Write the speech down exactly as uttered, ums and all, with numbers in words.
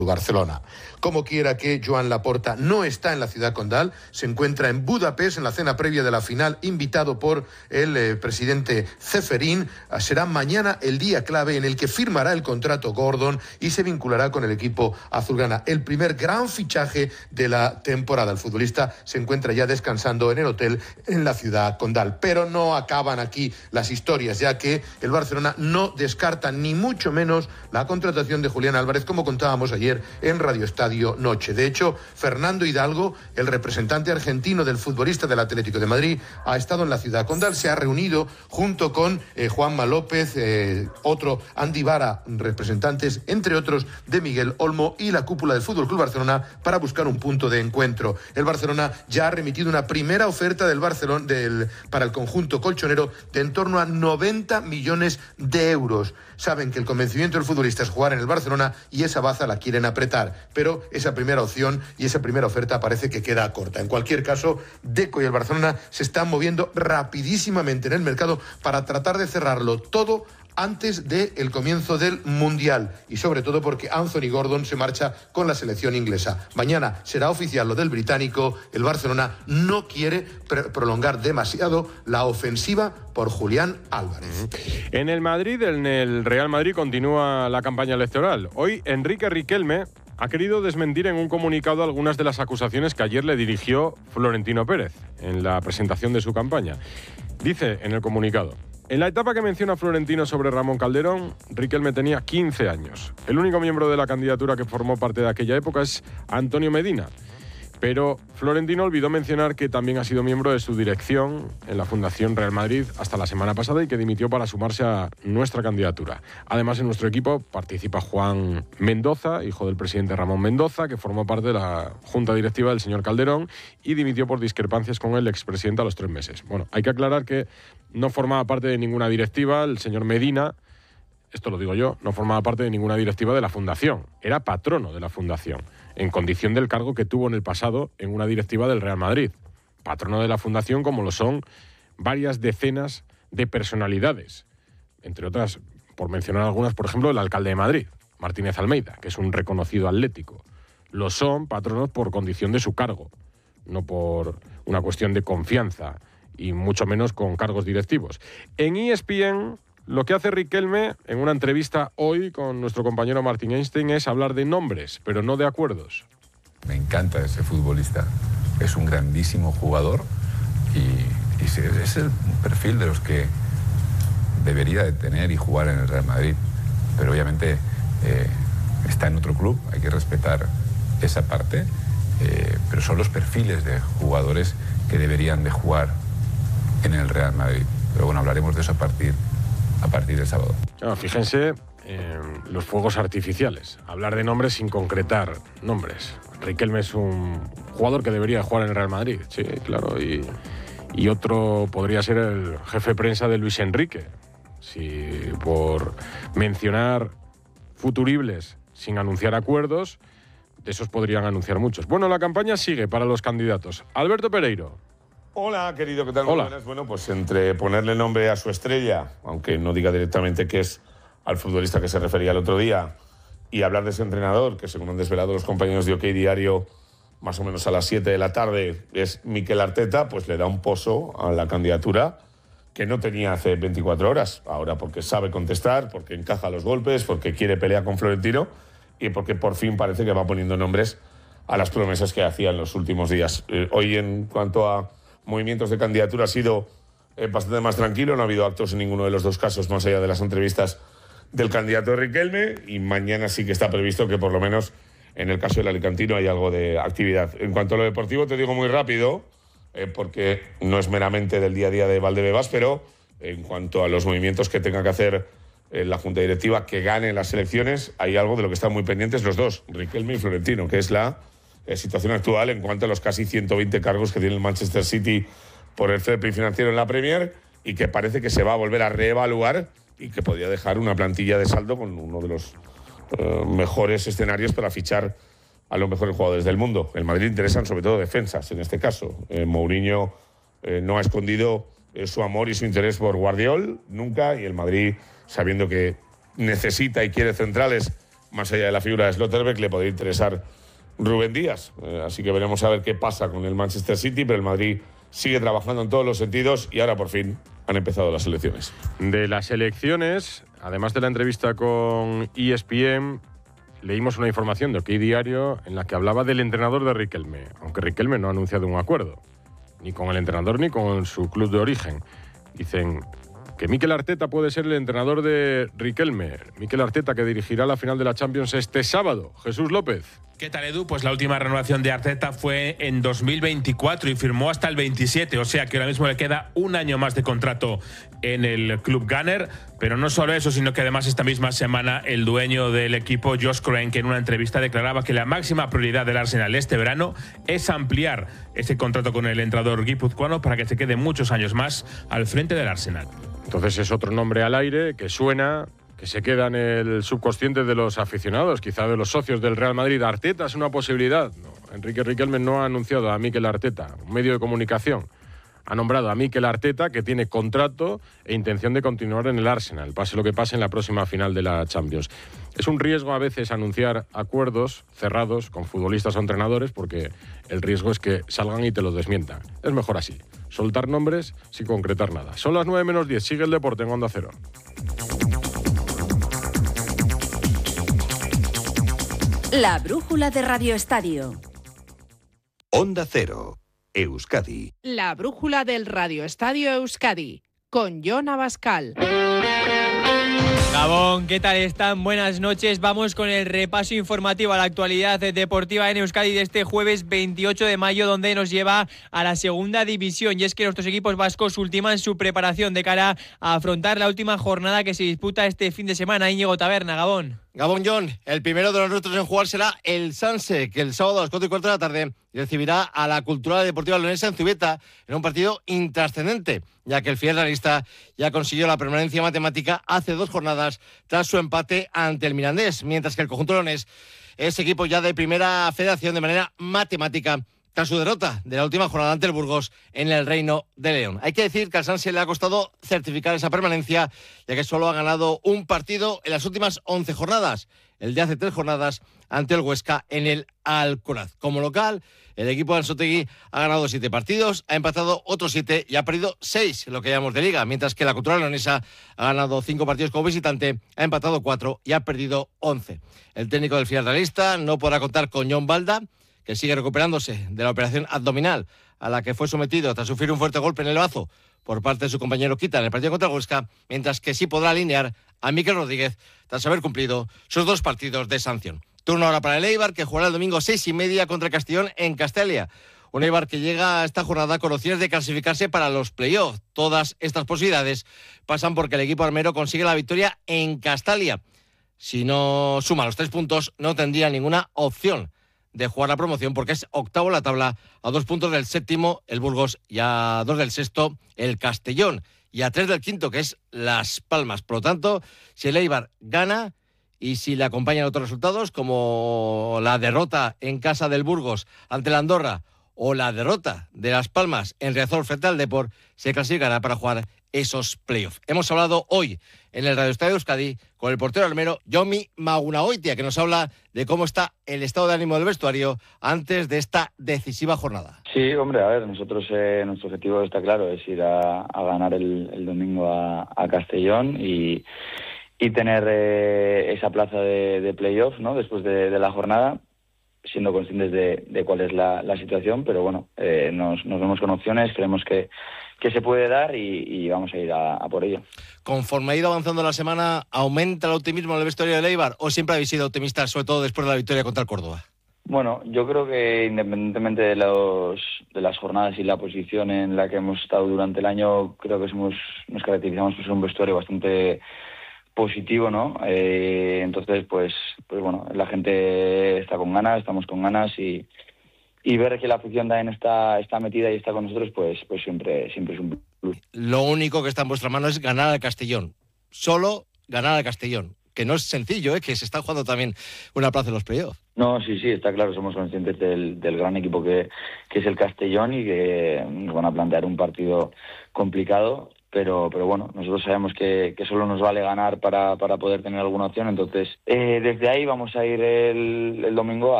Barcelona. Como quiera que Joan Laporta no está en la ciudad condal, se encuentra en Budapest en la cena previa de la final, invitado por el eh, presidente Ceferín. Será mañana el día clave en el que firmará el contrato Gordon y se vinculará con el equipo azulgrana. El primer gran fichaje de la temporada. El futbolista se encuentra ya descansando en el hotel en la ciudad condal. Pero no acaban aquí las historias, ya que el Barcelona no descarta ni mucho menos la contratación de Julián Álvarez, como contábamos ayer en Radio Estadio Noche. De hecho, Fernando Hidalgo, el representante argentino del futbolista del Atlético de Madrid, ha estado en la ciudad condal, se ha reunido junto con eh, Juanma López, eh, otro Andy Vara, representantes, entre otros, de Miguel Olmo y la cúpula del F C Barcelona para buscar un punto de encuentro. El Barcelona ya ha remitido una primera oferta del Barcelona del, para el conjunto colchonero de en torno a noventa millones de euros. Saben que el convencimiento del futbolista es jugar en el Barcelona y esa baza la quieren apretar, pero esa primera opción y esa primera oferta parece que queda corta. En cualquier caso, Deco y el Barcelona se están moviendo rapidísimamente en el mercado para tratar de cerrarlo todo antes del comienzo del Mundial, y sobre todo porque Anthony Gordon se marcha con la selección inglesa. Mañana será oficial lo del británico. El Barcelona no quiere prolongar demasiado la ofensiva por Julián Álvarez. En el Madrid, en el Real Madrid, continúa la campaña electoral. Hoy Enrique Riquelme ha querido desmentir en un comunicado algunas de las acusaciones que ayer le dirigió Florentino Pérez en la presentación de su campaña. Dice en el comunicado: en la etapa que menciona Florentino sobre Ramón Calderón, Riquelme tenía quince años. El único miembro de la candidatura que formó parte de aquella época es Antonio Medina. Pero Florentino olvidó mencionar que también ha sido miembro de su dirección en la Fundación Real Madrid hasta la semana pasada y que dimitió para sumarse a nuestra candidatura. Además, en nuestro equipo participa Juan Mendoza, hijo del presidente Ramón Mendoza, que formó parte de la junta directiva del señor Calderón y dimitió por discrepancias con el expresidente a los tres meses. Bueno, hay que aclarar que no formaba parte de ninguna directiva el señor Medina. Esto lo digo yo, no formaba parte de ninguna directiva de la Fundación. Era patrono de la Fundación, en condición del cargo que tuvo en el pasado en una directiva del Real Madrid. Patrono de la Fundación como lo son varias decenas de personalidades. Entre otras, por mencionar algunas, por ejemplo, el alcalde de Madrid, Martínez Almeida, que es un reconocido atlético. Lo son patronos por condición de su cargo, no por una cuestión de confianza y mucho menos con cargos directivos. En E S P N... lo que hace Riquelme en una entrevista hoy con nuestro compañero Martin Einstein es hablar de nombres, pero no de acuerdos. Me encanta ese futbolista. Es un grandísimo jugador y, y es el perfil de los que debería de tener y jugar en el Real Madrid. Pero obviamente eh, está en otro club, hay que respetar esa parte. Eh, pero son los perfiles de jugadores que deberían de jugar en el Real Madrid. Pero bueno, hablaremos de eso a partir a partir del sábado. Ah, fíjense en los fuegos artificiales. Hablar de nombres sin concretar nombres. Riquelme es un jugador que debería jugar en el Real Madrid, sí, claro. Y, y otro podría ser el jefe de prensa de Luis Enrique. Si por mencionar futuribles sin anunciar acuerdos, de esos podrían anunciar muchos. Bueno, la campaña sigue para los candidatos. Alberto Pereiro. Hola, querido, ¿qué tal? Hola. Muy buenas. Bueno, pues entre ponerle nombre a su estrella, aunque no diga directamente que es al futbolista que se refería el otro día, y hablar de ese entrenador, que según han desvelado los compañeros de OK Diario, más o menos a las siete de la tarde, es Mikel Arteta, pues le da un pozo a la candidatura que no tenía hace veinticuatro horas. Ahora porque sabe contestar, porque encaja los golpes, porque quiere pelear con Florentino y porque por fin parece que va poniendo nombres a las promesas que hacía en los últimos días. Eh, hoy, en cuanto a movimientos de candidatura, ha sido eh, bastante más tranquilo, no ha habido actos en ninguno de los dos casos, más allá de las entrevistas del candidato Riquelme, y mañana sí que está previsto que por lo menos en el caso del alicantino hay algo de actividad. En cuanto a lo deportivo, te digo muy rápido, eh, porque no es meramente del día a día de Valdebebas, pero en cuanto a los movimientos que tenga que hacer eh, la Junta Directiva que gane las elecciones, hay algo de lo que están muy pendientes los dos, Riquelme y Florentino, que es la eh, situación actual en cuanto a los casi ciento veinte cargos que tiene el Manchester City por el fair play financiero en la Premier, y que parece que se va a volver a reevaluar y que podría dejar una plantilla de saldo con uno de los eh, mejores escenarios para fichar a los mejores jugadores del mundo. El Madrid interesan sobre todo defensas, en este caso. Eh, Mourinho eh, no ha escondido eh, su amor y su interés por Guardiol, nunca, y el Madrid, sabiendo que necesita y quiere centrales, más allá de la figura de Slotterbeck, le podría interesar Rubén Díaz. Eh, así que veremos a ver qué pasa con el Manchester City, pero el Madrid sigue trabajando en todos los sentidos y ahora por fin han empezado las elecciones. De las elecciones, además de la entrevista con E S P N, leímos una información de OK Diario en la que hablaba del entrenador de Riquelme, aunque Riquelme no ha anunciado un acuerdo, ni con el entrenador ni con su club de origen. Dicen que Mikel Arteta puede ser el entrenador de Riquelme. Mikel Arteta, que dirigirá la final de la Champions este sábado. Jesús López. ¿Qué tal, Edu? Pues la última renovación de Arteta fue en dos mil veinticuatro y firmó hasta el veintisiete, o sea que ahora mismo le queda un año más de contrato en el club Gunner. Pero no solo eso, sino que además esta misma semana el dueño del equipo, Josh Kroenke, en una entrevista declaraba que la máxima prioridad del Arsenal este verano es ampliar ese contrato con el entrenador guipuzcoano para que se quede muchos años más al frente del Arsenal. Entonces es otro nombre al aire que suena, que se queda en el subconsciente de los aficionados, quizá de los socios del Real Madrid. Arteta es una posibilidad. No, Enrique Riquelme no ha anunciado a Mikel Arteta, un medio de comunicación. Ha nombrado a Mikel Arteta, que tiene contrato e intención de continuar en el Arsenal, pase lo que pase en la próxima final de la Champions. Es un riesgo a veces anunciar acuerdos cerrados con futbolistas o entrenadores, porque el riesgo es que salgan y te lo desmientan. Es mejor así, soltar nombres sin concretar nada. Son las nueve menos diez, sigue el deporte en Onda Cero. La brújula de Radio Estadio. Onda Cero, Euskadi. La brújula del Radio Estadio Euskadi, con Jon Abascal. Gabón, ¿qué tal están? Buenas noches. Vamos con el repaso informativo a la actualidad deportiva en Euskadi de este jueves veintiocho de mayo, donde nos lleva a la segunda división. Y es que nuestros equipos vascos ultiman su preparación de cara a afrontar la última jornada que se disputa este fin de semana. Íñigo Taberna, Gabón. Gabón, John, el primero de los nuestros en jugar será el Sanse, que el sábado a las cuatro y cuarto de la tarde recibirá a la Cultural Deportiva Leonesa en Zubeta en un partido intrascendente, ya que el fiel realista ya consiguió la permanencia matemática hace dos jornadas tras su empate ante el Mirandés, mientras que el conjunto leonés es equipo ya de primera federación de manera matemática tras su derrota de la última jornada ante el Burgos en el Reino de León. Hay que decir que al Sanse le ha costado certificar esa permanencia, ya que solo ha ganado un partido en las últimas once jornadas, el de hace tres jornadas ante el Huesca en el Alcoraz. Como local, el equipo de Anzotegui ha ganado siete partidos, ha empatado otros siete y ha perdido seis, lo que llamamos de liga, mientras que la Cultural Leonesa ha ganado cinco partidos como visitante, ha empatado cuatro y ha perdido once. El técnico del fiel realista no podrá contar con John Balda, que sigue recuperándose de la operación abdominal a la que fue sometido tras sufrir un fuerte golpe en el bazo por parte de su compañero Quita en el partido contra el Huesca, mientras que sí podrá alinear a Mikel Rodríguez tras haber cumplido sus dos partidos de sanción. Turno ahora para el Eibar, que jugará el domingo seis y media contra el Castellón en Castalia. Un Eibar que llega a esta jornada con opciones de clasificarse para los playoffs. Todas estas posibilidades pasan porque el equipo armero consigue la victoria en Castalia. Si no suma los tres puntos, no tendría ninguna opción de jugar la promoción, porque es octavo en la tabla, a dos puntos del séptimo, el Burgos, y a dos del sexto, el Castellón, y a tres del quinto, que es Las Palmas. Por lo tanto, si el Eibar gana y si le acompañan otros resultados, como la derrota en casa del Burgos ante la Andorra o la derrota de Las Palmas en Riazor frente al Depor, se clasificará para jugar esos playoffs. Hemos hablado hoy en el Radio Estadio Euskadi con el portero armero Jomi Magunaoitia, que nos habla de cómo está el estado de ánimo del vestuario antes de esta decisiva jornada. Sí, hombre, a ver, nosotros eh, nuestro objetivo está claro, es ir a, a ganar el, el domingo a, a Castellón y, y tener eh, esa plaza de, de playoff, ¿no?, después de, de la jornada, siendo conscientes de, de cuál es la, la situación, pero bueno, eh, nos, nos vemos con opciones, creemos que que se puede dar y, y vamos a ir a, a por ello. Conforme ha ido avanzando la semana, ¿aumenta el optimismo en el vestuario del Eibar o siempre habéis sido optimistas, sobre todo después de la victoria contra el Córdoba? Bueno, yo creo que independientemente de los de las jornadas y la posición en la que hemos estado durante el año, creo que somos nos caracterizamos por ser un vestuario bastante positivo, ¿no? Eh, entonces, pues, pues bueno, la gente está con ganas, estamos con ganas y Y ver que la afición también está, está metida y está con nosotros, pues, pues siempre, siempre es un plus. Lo único que está en vuestra mano es ganar al Castellón. Solo ganar al Castellón. Que no es sencillo, ¿eh? Que se está jugando también una plaza en los playoffs. No, sí, sí, está claro. Somos conscientes del, del gran equipo que, que es el Castellón y que nos van a plantear un partido complicado. pero pero bueno, nosotros sabemos que, que solo nos vale ganar para, para poder tener alguna opción, entonces eh, desde ahí vamos a ir el, el domingo